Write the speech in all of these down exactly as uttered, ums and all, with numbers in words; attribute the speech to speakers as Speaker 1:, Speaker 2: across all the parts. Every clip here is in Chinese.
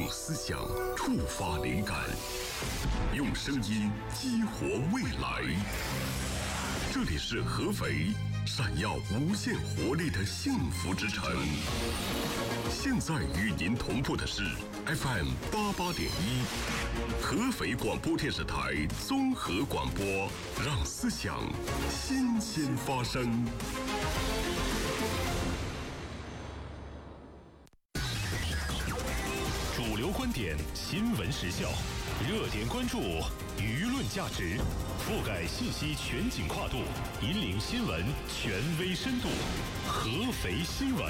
Speaker 1: 用思想触发灵感，用声音激活未来。这里是合肥，闪耀无限活力的幸福之城。现在与您同步的是 F M 八八点一，合肥广播电视台综合广播，让思想新鲜发生。主流观点，新闻时效，热点关注，舆论价值，覆盖信息全景跨度，引领新闻权威深度。合肥新闻。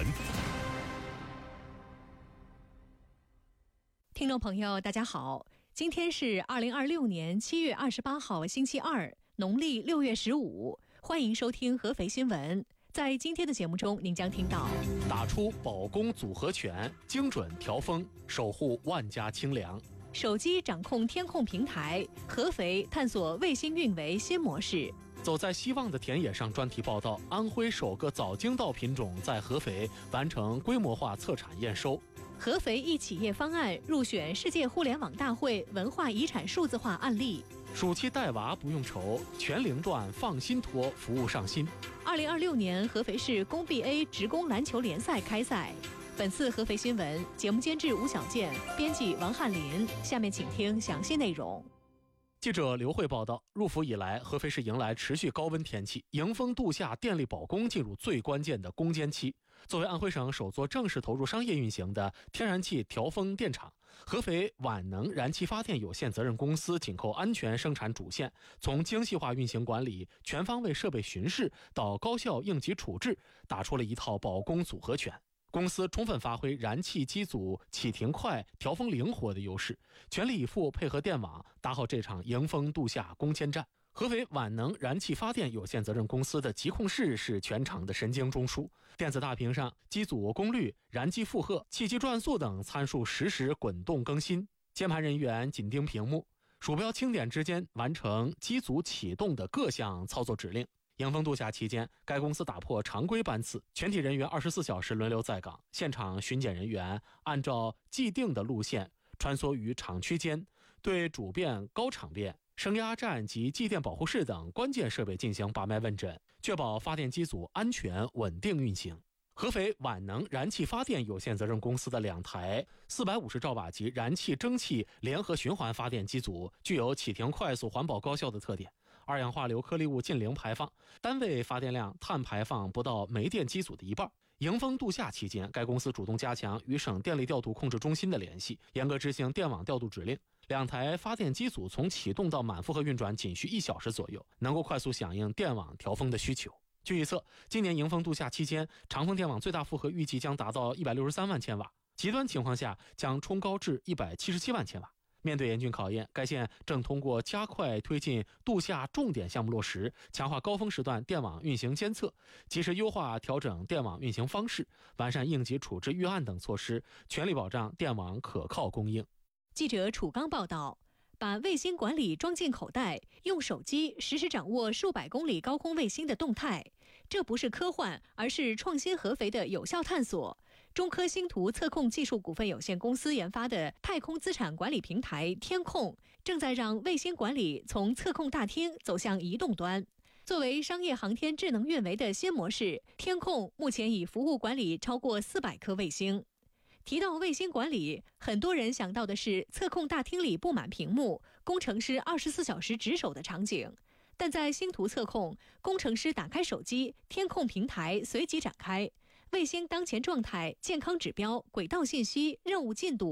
Speaker 2: 听众朋友大家好，今天是二零二六年七月二十八号星期二，农历六月十五，欢迎收听合肥新闻。在今天的节目中，您将听到
Speaker 3: 打出保供组合拳，精准调风，守护万家清凉。
Speaker 2: 手机掌控天控平台，合肥探索卫星运维新模式。
Speaker 3: 走在希望的田野上专题报道，安徽首个早经稻品种在合肥完成规模化测产验收。
Speaker 2: 合肥一企业方案入选世界互联网大会文化遗产数字化案例。
Speaker 3: 暑期带娃不用愁，全龄段放心托，服务上心。
Speaker 2: 二零二六年合肥市工 B A 职工篮球联赛开赛。本次合肥新闻节目监制吴小健，编辑王翰林。下面请听详细内容。
Speaker 3: 记者刘慧报道，入伏以来，合肥市迎来持续高温天气，迎风度夏电力保供进入最关键的攻坚期。作为安徽省首座正式投入商业运行的天然气调风电厂，合肥皖能燃气发电有限责任公司紧扣安全生产主线，从精细化运行管理、全方位设备巡视到高效应急处置，打出了一套保供组合拳。公司充分发挥燃气机组启停快、调风灵活的优势，全力以赴配合电网，打好这场迎风度夏攻坚战。合肥皖能燃气发电有限责任公司的疾控室是全场的神经中枢，电子大屏上机组功率、燃机负荷、气机转速等参数实时滚动更新，键盘人员紧盯屏幕，鼠标轻点之间完成机组启动的各项操作指令。迎风度夏期间，该公司打破常规班次，全体人员二十四小时轮流在岗，现场巡检人员按照既定的路线穿梭于厂区间，对主变、高场变、升压站及继电保护室等关键设备进行把脉问诊，确保发电机组安全稳定运行。合肥皖能燃气发电有限责任公司的两台四百五十兆瓦级燃气蒸汽联合循环发电机组具有启停快速、环保高效的特点，二氧化硫颗粒物近零排放，单位发电量碳排放不到煤电机组的一半。迎风度夏期间，该公司主动加强与省电力调度控制中心的联系，严格执行电网调度指令。两台发电机组从启动到满负荷运转仅需一小时左右，能够快速响应电网调风的需求。据预测，今年迎风度夏期间，长风电网最大负荷预计将达到一百六十三万千瓦，极端情况下将冲高至一百七十七万千瓦。面对严峻考验，该县正通过加快推进度夏重点项目落实，强化高峰时段电网运行监测，及时优化调整电网运行方式，完善应急处置预案等措施，全力保障电网可靠供应。
Speaker 2: 记者楚刚报道，把卫星管理装进口袋，用手机实时掌握数百公里高空卫星的动态，这不是科幻，而是创新合肥的有效探索。中科星图测控技术股份有限公司研发的太空资产管理平台天控，正在让卫星管理从测控大厅走向移动端。作为商业航天智能运维的新模式，天控目前已服务管理超过四百颗卫星。提到卫星管理，很多人想到的是测控大厅里布满屏幕，工程师二十四小时值守的场景。但在星图测控，工程师打开手机，天控平台随即展开，卫星当前状态、健康指标、轨道信息、任务进度